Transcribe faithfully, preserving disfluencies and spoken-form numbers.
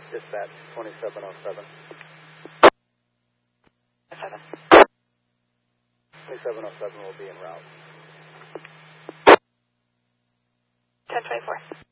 Dispatch, twenty-seven oh seven. seven. twenty-seven oh seven will be en route. ten twenty-four.